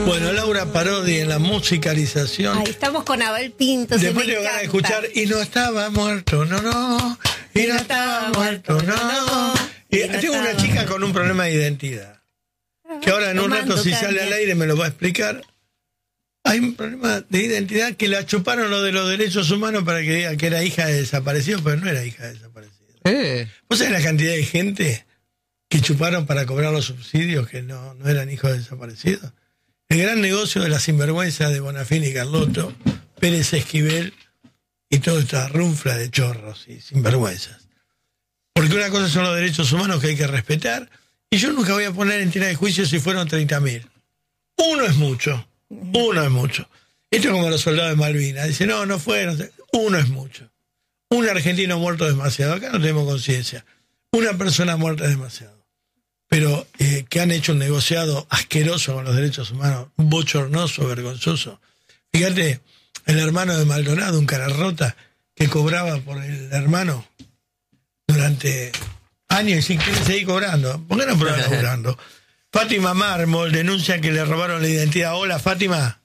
Bueno, Laura Parodi en la musicalización. Ahí estamos con Abel Pinto. Después te van a escuchar y no estaba muerto, no. Y no estaba muerto, no. Y tengo una chica con un problema de identidad. Que ahora en un rato, si sale al aire, me lo va a explicar. Hay un problema de identidad que la chuparon lo de los derechos humanos para que diga que era hija de desaparecido, pero no era hija de desaparecido. ¿Vos sabés la cantidad de gente que chuparon para cobrar los subsidios que no eran hijos de desaparecidos? El gran negocio de la sinvergüenza de Bonafini y Carlotto, Pérez Esquivel y toda esta runfla de chorros y sinvergüenzas. Porque una cosa son los derechos humanos que hay que respetar, y yo nunca voy a poner en tela de juicio si fueron 30.000. Uno es mucho. Esto es como los soldados de Malvinas. Dicen, no fueron. Uno es mucho. Un argentino muerto es demasiado. Acá no tenemos conciencia. Una persona muerta es demasiado. Pero que han hecho un negociado asqueroso con los derechos humanos, bochornoso, vergonzoso. Fíjate, el hermano de Maldonado, un cara rota, que cobraba por el hermano durante años y sin querer seguir cobrando. ¿Por qué no prueban cobrando? Fátima Mármol denuncia que le robaron la identidad. Hola, Fátima.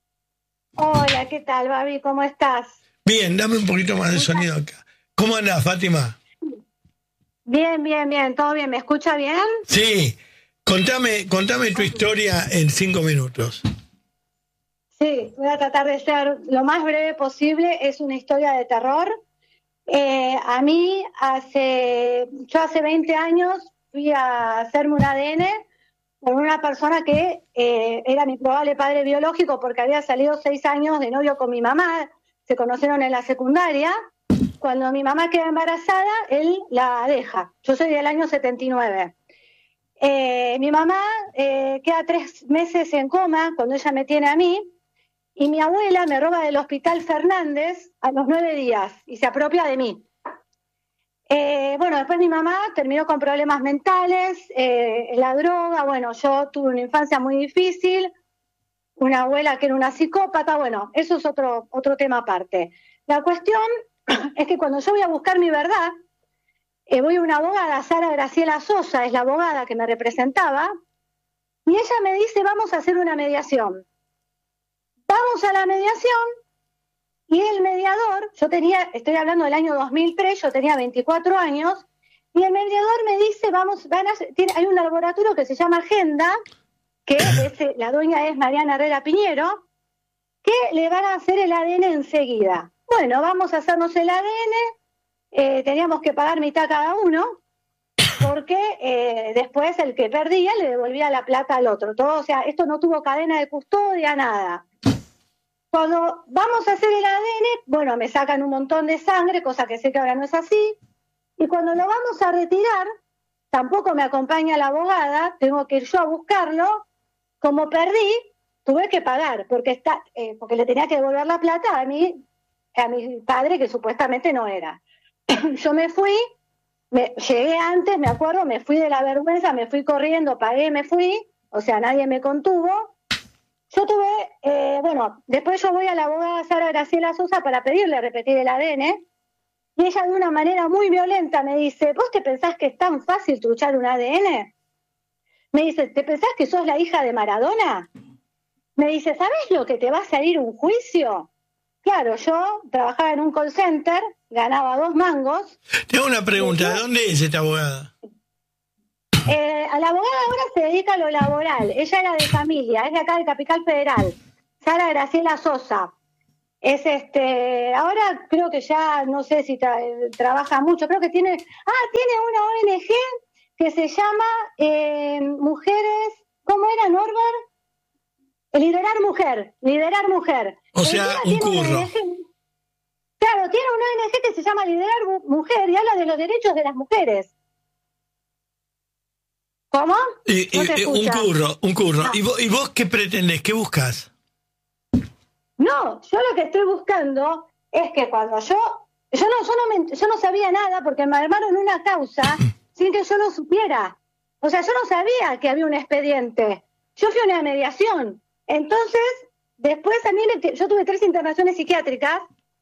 Hola, ¿qué tal, Babi? ¿Cómo estás? Bien, dame un poquito más de sonido acá. ¿Cómo andás, Fátima? Bien, ¿todo bien? ¿Me escucha bien? Sí, contame tu historia en 5 minutos. Sí, voy a tratar de ser lo más breve posible. Es una historia de terror. A mí, yo hace 20 años fui a hacerme un ADN con una persona que era mi probable padre biológico, porque había salido 6 años de novio con mi mamá. Se conocieron en la secundaria. Cuando mi mamá queda embarazada, él la deja. Yo soy del año 79. Mi mamá queda 3 meses en coma cuando ella me tiene a mí, y mi abuela me roba del Hospital Fernández a los 9 días y se apropia de mí. Después mi mamá terminó con problemas mentales, la droga. Bueno, yo tuve una infancia muy difícil, una abuela que era una psicópata. Bueno, eso es otro tema aparte. La cuestión es que cuando yo voy a buscar mi verdad, voy a una abogada, Sara Graciela Sosa, es la abogada que me representaba, y ella me dice, vamos a hacer una mediación. Vamos a la mediación, y el mediador, estoy hablando del año 2003, yo tenía 24 años, y el mediador me dice, hay un laboratorio que se llama Agenda, que la dueña es Mariana Herrera Piñero, que le van a hacer el ADN enseguida. Bueno, vamos a hacernos el ADN, teníamos que pagar mitad cada uno, porque después el que perdía le devolvía la plata al otro. Todo, o sea, esto no tuvo cadena de custodia, nada. Cuando vamos a hacer el ADN, bueno, me sacan un montón de sangre, cosa que sé que ahora no es así, y cuando lo vamos a retirar, tampoco me acompaña la abogada, tengo que ir yo a buscarlo. Como perdí, tuve que pagar, porque le tenía que devolver la plata a mi padre, que supuestamente no era. Yo me fui, llegué antes, me acuerdo, me fui de la vergüenza, me fui corriendo, pagué, me fui, o sea, nadie me contuvo. Yo después yo voy a la abogada Sara Graciela Sosa para pedirle repetir el ADN, y ella de una manera muy violenta me dice, ¿vos te pensás que es tan fácil truchar un ADN? Me dice, ¿te pensás que sos la hija de Maradona? Me dice, ¿sabés lo que te va a salir un juicio? Claro, yo trabajaba en un call center, ganaba 2 mangos. Tengo una pregunta, ¿dónde es esta abogada? A la abogada ahora se dedica a lo laboral. Ella era de familia, es de acá de Capital Federal. Sara Graciela Sosa. Ahora creo que ya, no sé si trabaja mucho, creo que tiene una ONG que se llama Mujeres, ¿cómo era, Norbert? Liderar Mujer. O sea, un curro. Claro, tiene una ONG que se llama Liderar Mujer y habla de los derechos de las mujeres. ¿Cómo? Un curro. No. ¿Y vos qué pretendés? ¿Qué buscas? No, yo lo que estoy buscando es que cuando yo no sabía nada porque me armaron una causa sin que yo lo supiera. O sea, yo no sabía que había un expediente. Yo fui a una mediación. Entonces, después yo tuve 3 internaciones psiquiátricas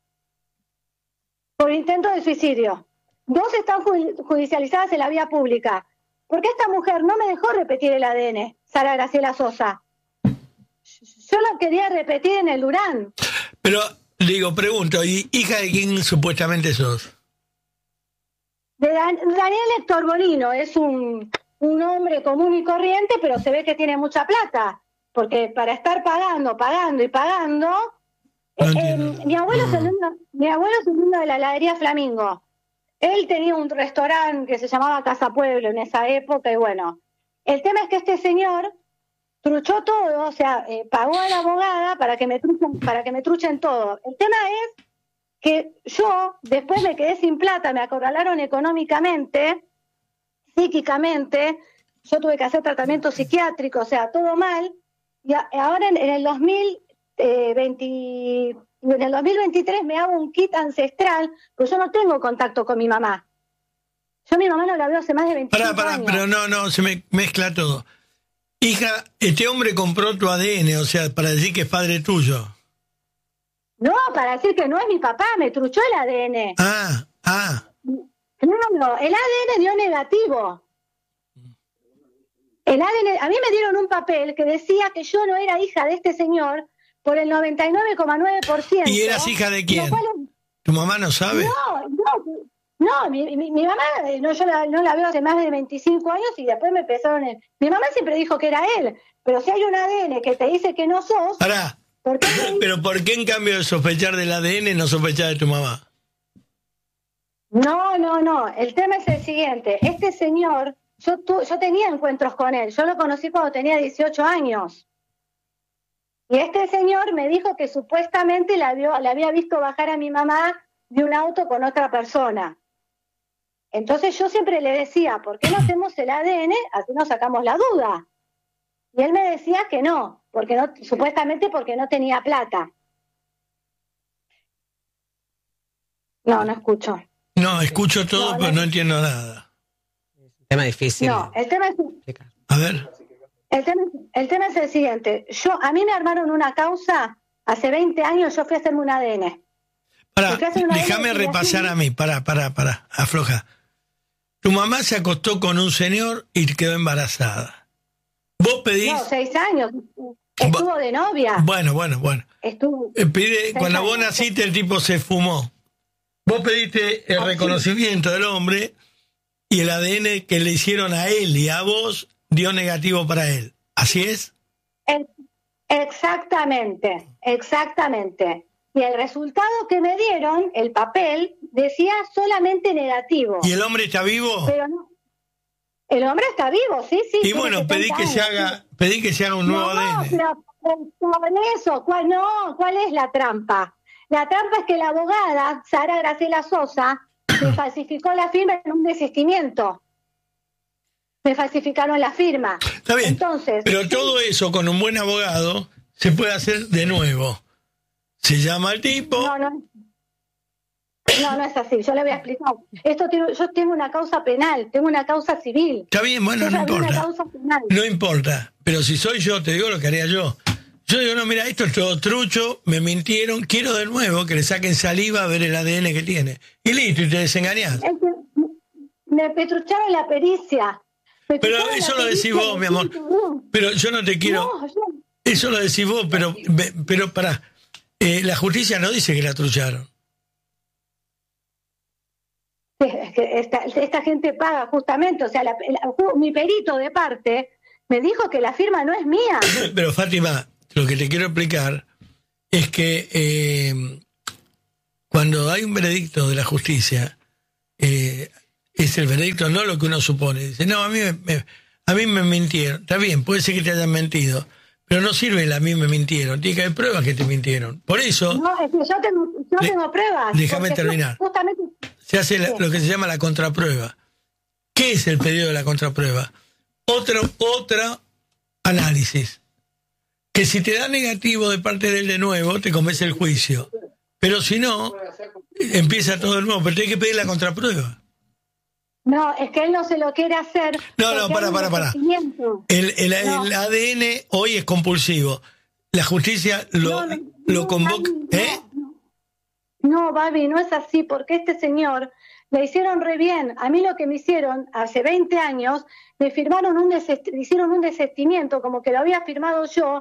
por intento de suicidio. 2 están judicializadas en la vía pública. Porque esta mujer no me dejó repetir el ADN, Sara Graciela Sosa. yo lo quería repetir en el Durán. Pero, pregunto, ¿y hija de quién supuestamente sos? De Daniel Héctor Bolino, es un hombre común y corriente, pero se ve que tiene mucha plata, porque para estar pagando y pagando... mi abuelo es el dueño de la heladería Flamingo. Él tenía un restaurante que se llamaba Casa Pueblo en esa época, y bueno, el tema es que este señor truchó todo, o sea, pagó a la abogada para que me truchen todo. El tema es que yo después me quedé sin plata, me acorralaron económicamente, psíquicamente, yo tuve que hacer tratamiento psiquiátrico, o sea, todo mal, y ahora en el 2023 me hago un kit ancestral, pues yo no tengo contacto con mi mamá. Yo a mi mamá no la veo hace más de 25 años. Pero no, se me mezcla todo. Hija, este hombre compró tu ADN, o sea, para decir que es padre tuyo. No, para decir que no es mi papá, me truchó el ADN. No, el ADN dio negativo. El ADN, a mí me dieron un papel que decía que yo no era hija de este señor por el 99,9%. ¿Y eras hija de quién? ¿Tu mamá no sabe? No, mi mamá, yo no la veo hace más de 25 años y después me empezaron... Mi mamá siempre dijo que era él, pero si hay un ADN que te dice que no sos... Pará, pero ¿por qué en cambio de sospechar del ADN no sospechar de tu mamá? No, el tema es el siguiente. Este señor, yo tenía encuentros con él, yo lo conocí cuando tenía 18 años. Y este señor me dijo que supuestamente la había visto bajar a mi mamá de un auto con otra persona. Entonces yo siempre le decía, ¿por qué no hacemos el ADN? Así nos sacamos la duda. Y él me decía que no, supuestamente porque no tenía plata. No escucho. No, escucho todo, pero no entiendo nada. Tema difícil. No, el tema es... A ver. El tema es el siguiente. A mí me armaron una causa, hace 20 años yo fui a hacerme un ADN. Déjame repasar a mí, para, afloja. Tu mamá se acostó con un señor y quedó embarazada. Vos pedís... No, 6 años. Estuvo de novia. Bueno. Cuando vos años. naciste el tipo se fumó. Vos pediste el reconocimiento del hombre y el ADN que le hicieron a él y a vos dio negativo para él. ¿Así es? Exactamente. Y el resultado que me dieron, el papel, decía solamente negativo. ¿Y el hombre está vivo? Pero no. El hombre está vivo, sí. Y bueno, pedí que se haga un nuevo ADN. Pero con eso, ¿cuál es la trampa? La trampa es que la abogada, Sara Graciela Sosa, me falsificó la firma en un desistimiento. Me falsificaron la firma. Está bien, entonces, pero todo eso con un buen abogado se puede hacer de nuevo. Se llama al tipo... No es así, yo le voy a explicar. Yo tengo una causa penal, tengo una causa civil. Está bien, bueno, no importa. Una causa penal. No importa, pero si soy yo, te digo lo que haría yo. Yo digo, no, mira, esto es todo trucho, me mintieron, quiero de nuevo que le saquen saliva a ver el ADN que tiene. Y listo, y te desengañás. Me petrucharon la pericia. Pero eso lo decís vos, mi amor. Pero yo no te quiero... Eso lo decís vos, pero pará. La justicia no dice que la trucharon. Es que esta gente paga justamente, o sea, mi perito de parte me dijo que la firma no es mía. Pero Fátima, lo que te quiero explicar es que cuando hay un veredicto de la justicia, es el veredicto, no lo que uno supone. Dice, no, a mí me mintieron. Está bien, puede ser que te hayan mentido, pero no sirve a mí me mintieron. Tiene que haber pruebas que te mintieron. Por eso... No, es que yo tengo pruebas. Déjame terminar. Justamente... Se hace lo que se llama la contraprueba. ¿Qué es el pedido de la contraprueba? Otro análisis. Que si te da negativo de parte de él de nuevo, te convence el juicio. Pero si no, empieza todo de nuevo. Pero tienes que pedir la contraprueba. No, es que él no se lo quiere hacer. No, para. El ADN hoy es compulsivo. La justicia lo convoca... No, Babi, no es así, porque este señor le hicieron re bien. A mí lo que me hicieron hace 20 años, me hicieron un desistimiento, como que lo había firmado yo,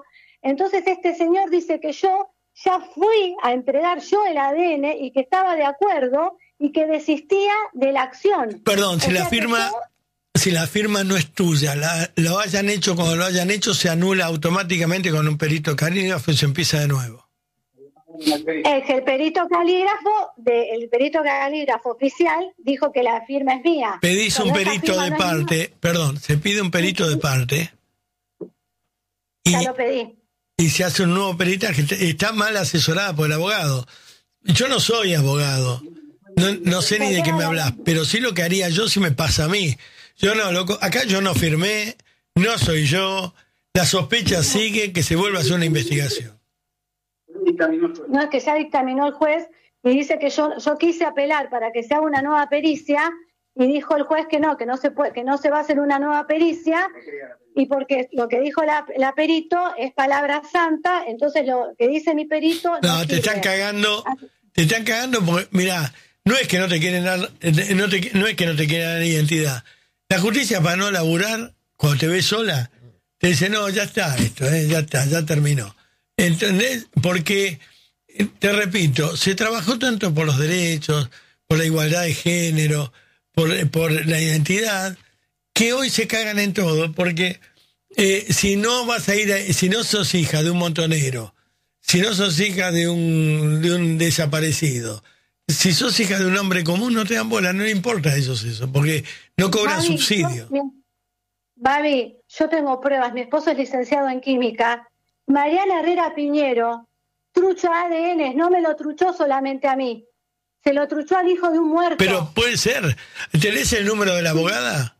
Entonces este señor dice que yo ya fui a entregar yo el ADN y que estaba de acuerdo y que desistía de la acción. Perdón, si O la sea que firma... yo- Si la firma no es tuya, lo hayan hecho como lo hayan hecho, se anula automáticamente con un perito canígrafo y se empieza de nuevo. Es que el perito calígrafo oficial dijo que la firma es mía. Pedís un Cuando esa perito firma de no es mía, parte, perdón, se pide un perito de parte ya y, lo pedí. y se hace un nuevo peritaje. Está mal asesorada por el abogado. Yo no soy abogado, no sé ni de qué me hablas, pero sí lo que haría yo si me pasa a mí. Yo no, loco, acá yo no firmé, no soy yo, la sospecha sigue, que se vuelva a hacer una investigación. No, es que ya dictaminó el juez y dice que yo quise apelar para que se haga una nueva pericia y dijo el juez que no se puede, que no se va a hacer una nueva pericia y porque lo que dijo la perito es palabra santa, entonces lo que dice mi perito No, te sirve. están cagando porque, mirá, no es que no te quieren dar, no es que no te quieren dar identidad. La justicia para no laburar, cuando te ves sola, te dice, no, ya está esto, ya está, ya terminó. ¿Entendés? Porque, te repito, se trabajó tanto por los derechos, por la igualdad de género, por la identidad, que hoy se cagan en todo, porque si no vas a ir, si no sos hija de un montonero, si no sos hija de un desaparecido, si sos hija de un hombre común, no te dan bola, no le importa a ellos eso, porque no cobran Babi, subsidio. Babi, yo tengo pruebas, mi esposo es licenciado en química, Mariana Herrera Piñero trucha ADN, no me lo truchó solamente a mí, se lo truchó al hijo de un muerto. Pero puede ser. ¿Tenés el número de la abogada?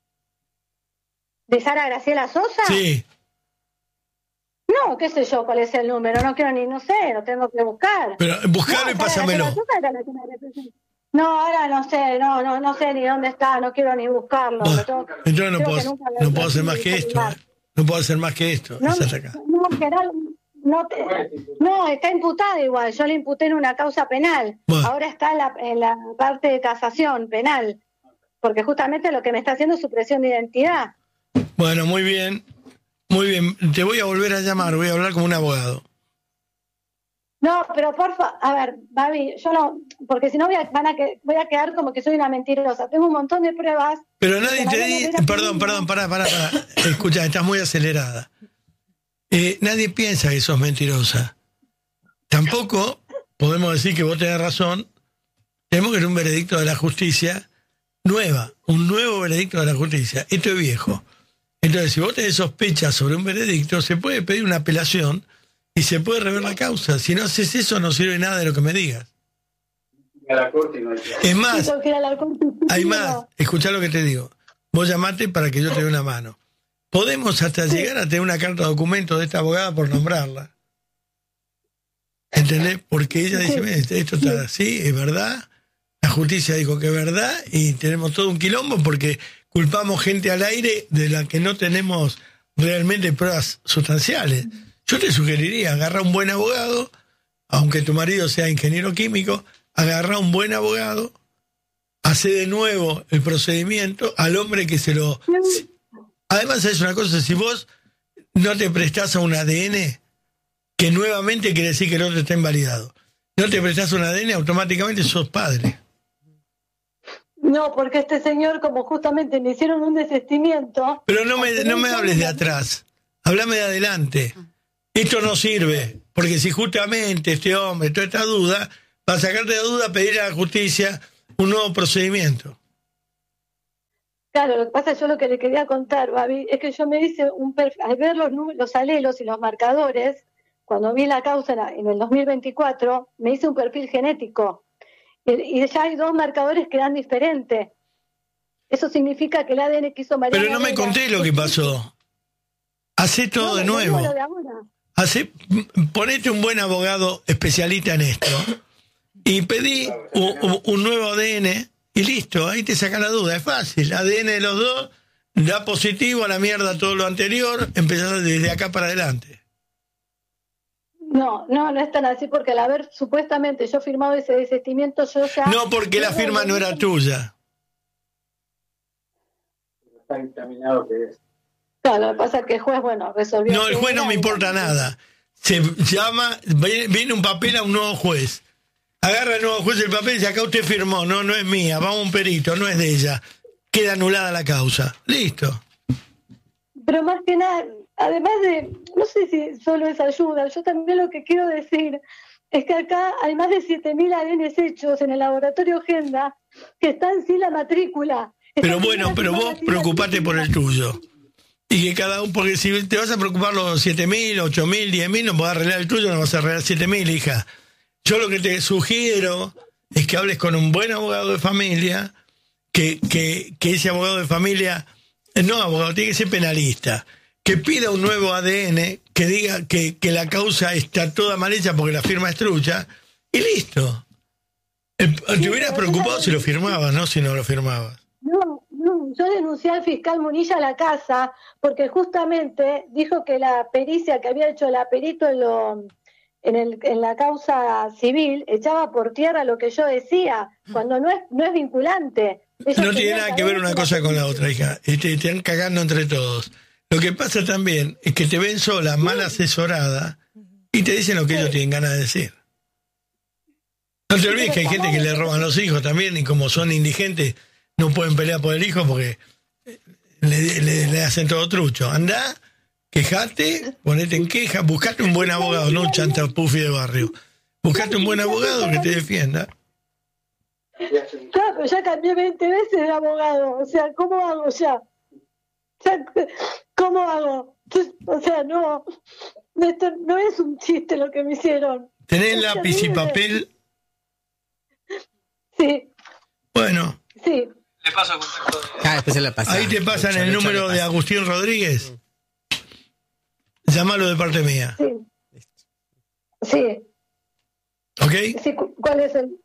¿De Sara Graciela Sosa? Sí. No, qué sé yo cuál es el número, no quiero no sé, lo tengo que buscar. Pero buscalo y Sara pásamelo. Graciela Sosa era la que me representa. No, ahora no sé, no sé ni dónde está, no quiero ni buscarlo. Bueno, entonces no creo que nunca lo puedo hacer más que recibí esto. celular. No puedo hacer más que esto. No, Es hasta acá. Gerardo, no, está imputada igual, yo le imputé en una causa penal. Bueno. Ahora está en la parte de casación penal, porque justamente lo que me está haciendo es supresión de identidad. Bueno, muy bien. Muy bien. Te voy a volver a llamar, voy a hablar con un abogado. No, pero porfa, a ver, Babi, yo no, porque si no voy a quedar como que soy una mentirosa. Tengo un montón de pruebas. Pero nadie te Mariana dice... Herrera Perdón, Piñero- pará. Escucha, estás muy acelerada. Nadie piensa que sos mentirosa. Tampoco podemos decir que vos tenés razón. Tenemos que ir a un veredicto de la justicia un nuevo veredicto de la justicia. Esto es viejo. Entonces, si vos tenés sospechas sobre un veredicto, se puede pedir una apelación y se puede rever la causa. Si no haces eso, no sirve nada de lo que me digas. Es más, Tengo que ir a la corte. hay más. Escuchá lo que te digo. Vos llamate para que yo te dé una mano. Podemos hasta llegar a tener una carta de documento de esta abogada por nombrarla. ¿Entendés? Porque ella dice, esto está así, es verdad. La justicia dijo que es verdad y tenemos todo un quilombo porque culpamos gente al aire de la que no tenemos realmente pruebas sustanciales. Yo te sugeriría, agarra un buen abogado, aunque tu marido sea ingeniero químico, agarra un buen abogado, hace de nuevo el procedimiento al hombre que se lo... Además, es una cosa, si vos no te prestás a un ADN, que nuevamente quiere decir que el otro está invalidado. No te prestás a un ADN, automáticamente sos padre. No, porque este señor, como justamente me hicieron un desistimiento. Pero no me hables de atrás, háblame de adelante. Esto no sirve, porque si justamente este hombre, toda esta duda, para sacarte de duda, pedir a la justicia un nuevo procedimiento. Claro, lo que pasa, yo lo que le quería contar, Babi, es que yo me hice un perfil, al ver los alelos y los marcadores, cuando vi la causa en el 2024, me hice un perfil genético. Y ya hay 2 marcadores que dan diferente. Eso significa que el ADN que hizo Mariana Pero no me Herrera- conté lo que pasó. Hacé todo de No, nuevo. lo de ahora. Ponete un buen abogado especialista en esto y pedí un nuevo ADN y listo, ahí te saca la duda, es fácil. ADN de los dos da positivo a la mierda todo lo anterior, empezás desde acá para adelante. No es tan así, porque al haber supuestamente yo firmado ese desistimiento, yo ya... No, porque la firma no era tuya. Está dictaminado que es. Claro, lo que pasa es que el juez, resolvió. No, el juez no me importa nada. Se llama, viene un papel a un nuevo juez. Agarra el nuevo juez el papel y dice, acá usted firmó, no es mía, vamos a un perito, no es de ella. Queda anulada la causa. Listo. Pero más que nada, además de, no sé si solo es ayuda, yo también lo que quiero decir es que acá hay más de 7.000 ADNs hechos en el laboratorio Genda que están sin la matrícula. Pero vos preocupate por el tuyo. Y que cada uno, porque si te vas a preocupar los 7.000, 8.000, 10.000, no podés arreglar el tuyo, no vas a arreglar 7.000, hija. Yo lo que te sugiero es que hables con un buen abogado de familia, que ese abogado de familia, no abogado, tiene que ser penalista, que pida un nuevo ADN, que diga que la causa está toda mal hecha porque la firma es trucha, y listo. Te hubieras preocupado si lo firmabas, no si no lo firmabas. No, yo denuncié al fiscal Munilla a la casa porque justamente dijo que la pericia que había hecho el perito en la causa civil echaba por tierra lo que yo decía, cuando no es vinculante. No tiene nada que ver una cosa con la otra, hija. Te están cagando entre todos. Lo que pasa también es que te ven sola, mal asesorada, y te dicen lo que ellos tienen ganas de decir. No te olvides que hay gente que le roban los hijos también, y como son indigentes, no pueden pelear por el hijo porque le hacen todo trucho. Andá, quejate, ponete en queja, buscate un buen abogado, no un chantapufi de barrio. Buscate un buen abogado que te defienda. Claro, pero ya cambié 20 veces de abogado, o sea, ¿cómo hago ya? ¿Cómo hago? O sea, no es un chiste lo que me hicieron. ¿Tenés lápiz y papel? Sí. Bueno. Sí. Le paso el contacto Después se la pasa. Ahí te pasan el número de Agustín Rodríguez. Llámalo de parte mía. Sí. Sí. ¿Ok? Sí, ¿cuál es el...?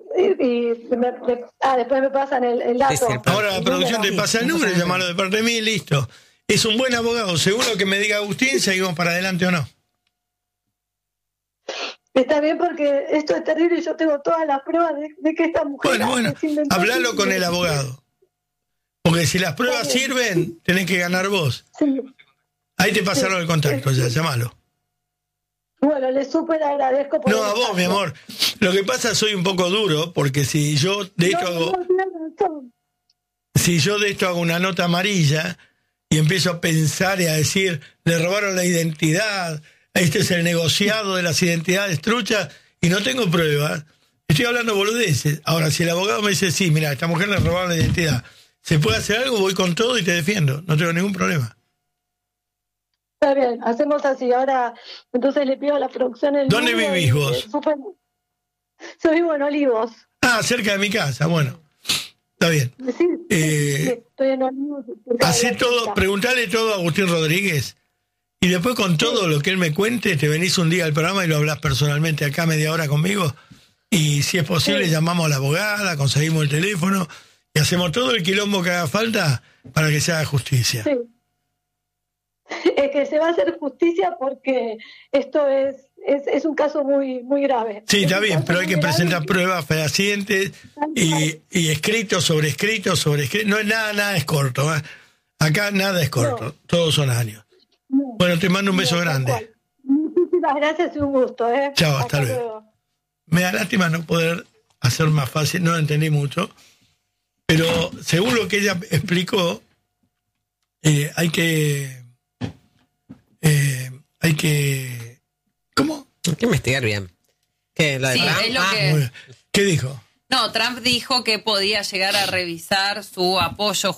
Después me pasan el dato. Ahora la producción te pasa el número, llámalo de parte mía y listo. Es un buen abogado. Seguro que me diga Agustín, seguimos para adelante o no. Está bien porque esto es terrible y yo tengo todas las pruebas de que esta mujer... Bueno, hablalo con el abogado. Porque si las pruebas sirven, tenés que ganar vos. Sí. Ahí te pasaron el contacto, ya, llámalo. Bueno, le súper agradezco por... No, a vos, mi amor. Lo que pasa, soy un poco duro, porque si yo de esto hago una nota amarilla y empiezo a pensar y a decir, le robaron la identidad, este es el negociado de las identidades truchas, y no tengo pruebas, estoy hablando boludeces. Ahora, si el abogado me dice, sí, mira, a esta mujer le robaron la identidad, ¿se puede hacer algo? Voy con todo y te defiendo, no tengo ningún problema. Está bien, hacemos así. Ahora, entonces le pido a la producción el... ¿Dónde vivís vos? Yo vivo en Olivos. Ah, cerca de mi casa, bueno. Está bien. Sí, estoy en Olivos. Hacé todo, preguntale todo a Agustín Rodríguez y después con todo lo que él me cuente, te venís un día al programa y lo hablas personalmente acá media hora conmigo y si es posible llamamos a la abogada, conseguimos el teléfono y hacemos todo el quilombo que haga falta para que se haga justicia. Sí. Es que se va a hacer justicia porque esto es un caso muy muy grave. Sí, está bien, pero hay que presentar pruebas fehacientes y escritos sobre escritos sobre escritos. No es nada es corto. Acá nada es corto, todos son años. Bueno, te mando un beso grande. Muchísimas gracias y un gusto. Chao, hasta luego. Me da lástima no poder hacer más fácil, no entendí mucho, pero según lo que ella explicó, hay que... ¿Cómo? Hay que investigar bien. ¿Qué? ¿La de Sí, Trump? es lo Muy bien. ¿Qué dijo? No, Trump dijo que podía llegar a revisar su apoyo